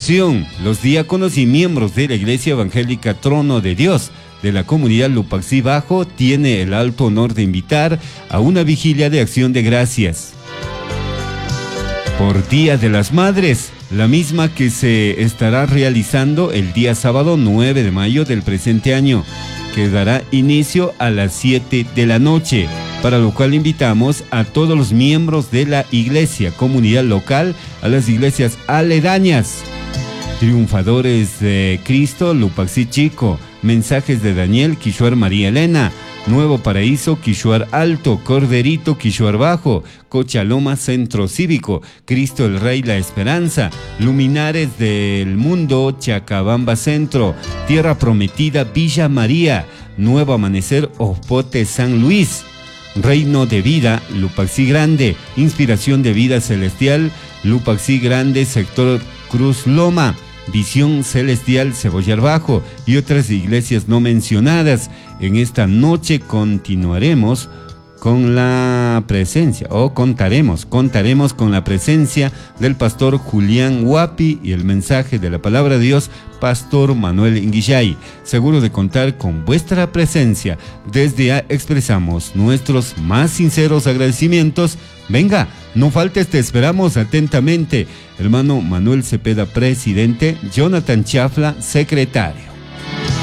atención, los diáconos y miembros de la Iglesia Evangélica Trono de Dios de la comunidad Lupaxí Bajo tiene el alto honor de invitar a una vigilia de acción de gracias por Día de las Madres, la misma que se estará realizando el día sábado 9 de mayo del presente año, que dará inicio a las 7 de la noche, para lo cual invitamos a todos los miembros de la iglesia, comunidad local, a las iglesias aledañas. Triunfadores de Cristo, Lupaxí Chico, Mensajes de Daniel, Quixuar María Elena, Nuevo Paraíso, Quixuar Alto, Corderito, Quixuar Bajo, Cochaloma Centro Cívico, Cristo el Rey La Esperanza, Luminares del Mundo, Chacabamba Centro, Tierra Prometida, Villa María, Nuevo Amanecer, Ojote San Luis, Reino de Vida, Lupaxí Grande, Inspiración de Vida Celestial, Lupaxí Grande, Sector Cruz Loma, Visión Celestial Cebollar Bajo y otras iglesias no mencionadas. En esta noche continuaremos con la presencia, contaremos con la presencia del pastor Julián Huapi y el mensaje de la palabra de Dios, pastor Manuel Inguillay. Seguro de contar con vuestra presencia, desde ya expresamos nuestros más sinceros agradecimientos. Venga, no faltes, te esperamos atentamente. Hermano Manuel Cepeda, presidente; Jonathan Chafla, secretario.